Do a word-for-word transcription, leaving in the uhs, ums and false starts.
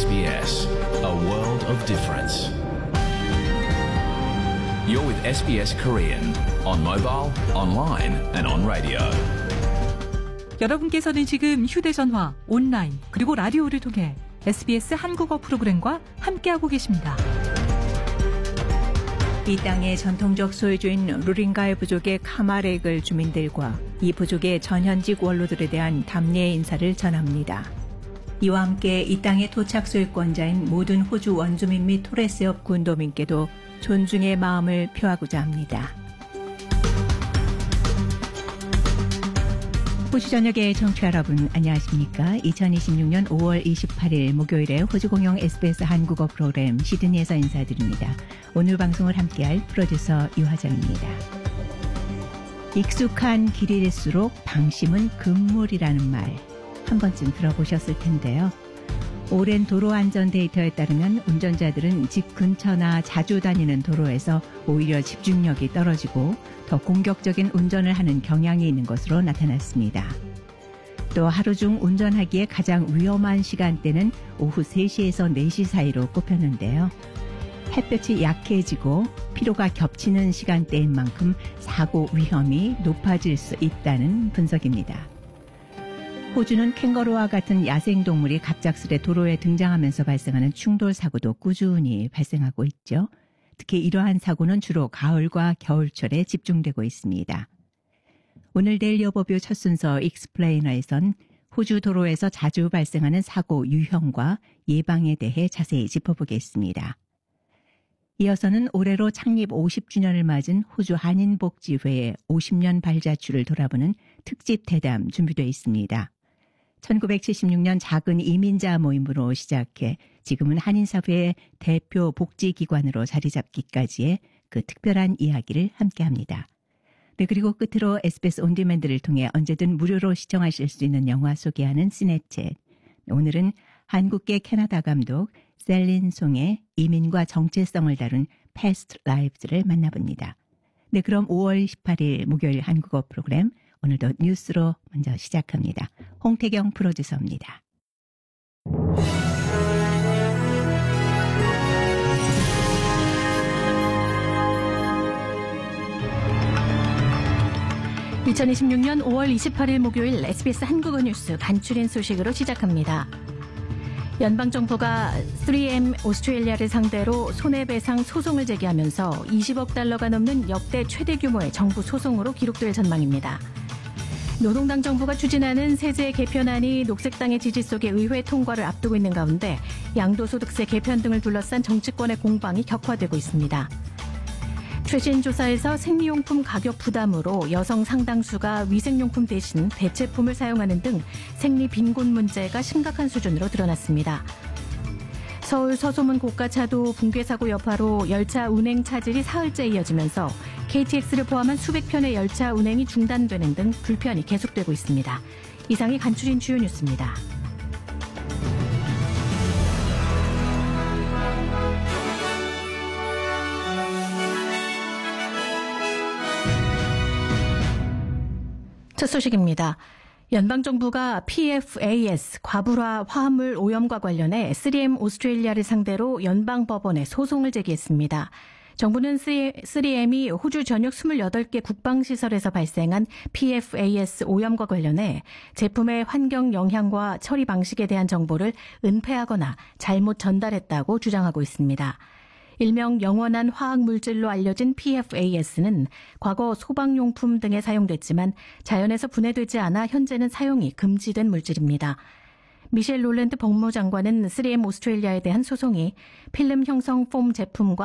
에스비에스, a world of difference. You're with 에스비에스 Korean on mobile, online and on radio. 여러분께서는 지금 휴대전화, 온라인, 그리고 라디오를 통해 에스비에스 한국어 프로그램과 함께하고 계십니다. 이 땅의 전통적 소유주인 루링가이 부족의 카마렉을 주민들과 이 부족의 전현직 원로들에 대한 담례의 인사를 전합니다. 이와 함께 이 땅의 토착 소유권자인 모든 호주 원주민 및 토레스협 군도민께도 존중의 마음을 표하고자 합니다. 호주 저녁의 청취자 여러분 안녕하십니까? 이천이십육년 오월 이십팔일 목요일에 호주 공영 에스비에스 한국어 프로그램 시드니에서 인사드립니다. 오늘 방송을 함께할 프로듀서 유하정입니다. 익숙한 길일수록 방심은 금물이라는 말 한 번쯤 들어보셨을 텐데요. 오랜 도로 안전 데이터에 따르면 운전자들은 집 근처나 자주 다니는 도로에서 오히려 집중력이 떨어지고 더 공격적인 운전을 하는 경향이 있는 것으로 나타났습니다. 또 하루 중 운전하기에 가장 위험한 시간대는 오후 세 시에서 네 시 사이로 꼽혔는데요. 햇볕이 약해지고 피로가 겹치는 시간대인 만큼 사고 위험이 높아질 수 있다는 분석입니다. 호주는 캥거루와 같은 야생동물이 갑작스레 도로에 등장하면서 발생하는 충돌 사고도 꾸준히 발생하고 있죠. 특히 이러한 사고는 주로 가을과 겨울철에 집중되고 있습니다. 오늘 데일리 오버뷰 첫 순서 익스플레이너에선 호주 도로에서 자주 발생하는 사고 유형과 예방에 대해 자세히 짚어보겠습니다. 이어서는 올해로 창립 오십 주년을 맞은 호주 한인복지회의 오십 년 발자취를 돌아보는 특집 대담 준비되어 있습니다. 천구백칠십육년 작은 이민자 모임으로 시작해 지금은 한인사회의 대표 복지기관으로 자리 잡기까지의 그 특별한 이야기를 함께합니다. 네, 그리고 끝으로 에스비에스 온디맨드를 통해 언제든 무료로 시청하실 수 있는 영화 소개하는 시네챗. 오늘은 한국계 캐나다 감독 셀린 송의 이민과 정체성을 다룬 패스트 라이브즈를 만나봅니다. 네, 그럼 오월 이십팔일 목요일 한국어 프로그램 오늘도 뉴스로 먼저 시작합니다. 홍태경 프로듀서입니다. 이천이십육년 오월 이십팔일 목요일 에스비에스 한국어 뉴스 간추린 소식으로 시작합니다. 연방정부가 쓰리엠 오스트레일리아를 상대로 손해배상 소송을 제기하면서 이십억 달러가 넘는 역대 최대 규모의 정부 소송으로 기록될 전망입니다. 노동당 정부가 추진하는 세제 개편안이 녹색당의 지지 속에 의회 통과를 앞두고 있는 가운데 양도소득세 개편 등을 둘러싼 정치권의 공방이 격화되고 있습니다. 최신 조사에서 생리용품 가격 부담으로 여성 상당수가 위생용품 대신 대체품을 사용하는 등 생리 빈곤 문제가 심각한 수준으로 드러났습니다. 서울 서소문 고가차도 붕괴사고 여파로 열차 운행 차질이 사흘째 이어지면서 케이티엑스를 포함한 수백 편의 열차 운행이 중단되는 등 불편이 계속되고 있습니다. 이상이 간추린 주요 뉴스입니다. 첫 소식입니다. 연방정부가 피에프에이에스 과불화 화합물 오염과 관련해 쓰리엠 오스트레일리아를 상대로 연방법원에 소송을 제기했습니다. 정부는 쓰리엠이 호주 전역 이십팔 개 국방시설에서 발생한 피에프에이에스 오염과 관련해 제품의 환경 영향과 처리 방식에 대한 정보를 은폐하거나 잘못 전달했다고 주장하고 있습니다. 일명 영원한 화학물질로 알려진 피에프에이에스는 과거 소방용품 등에 사용됐지만 자연에서 분해되지 않아 현재는 사용이 금지된 물질입니다. 미셸 롤랜드 법무장관은 쓰리엠 오스트레일리아에 대한 소송이 필름 형성 폼 제품과